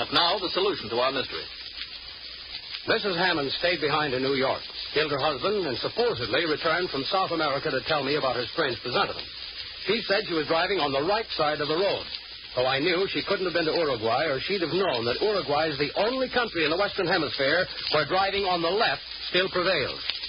But now, the solution to our mystery. Mrs. Hammond stayed behind in New York, killed her husband, and supposedly returned from South America to tell me about her strange presentiment. She said she was driving on the right side of the road. So I knew she couldn't have been to Uruguay, or she'd have known that Uruguay is the only country in the Western Hemisphere where driving on the left still prevails.